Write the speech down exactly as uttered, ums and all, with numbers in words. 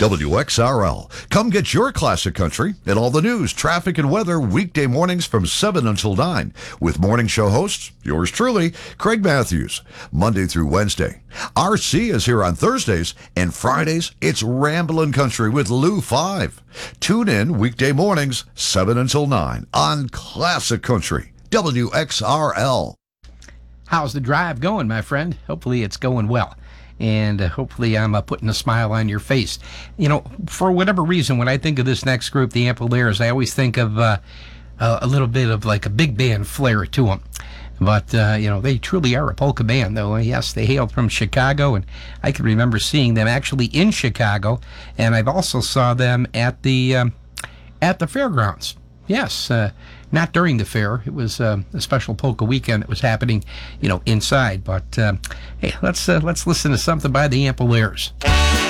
W X R L. Come get your classic country and all the news, traffic, and weather weekday mornings from seven until nine with morning show hosts, yours truly, Craig Matthews, Monday through Wednesday. R C is here on Thursdays, and Fridays, it's Ramblin' Country with Lou five. Tune in weekday mornings, seven until nine on Classic Country, W X R L. How's the drive going, my friend? Hopefully it's going well. And uh, hopefully I'm uh, putting a smile on your face. You know, for whatever reason, when I think of this next group, the Amplifiers, I always think of uh, uh, a little bit of like a big band flair to them. But, uh, you know, they truly are a polka band, though. Yes, they hailed from Chicago, and I can remember seeing them actually in Chicago. And I've also saw them at the um, at the fairgrounds. Yes, uh, not during the fair. It was uh, a special polka weekend that was happening, you know, inside. But uh, hey, let's uh, let's listen to something by the Amplifiers.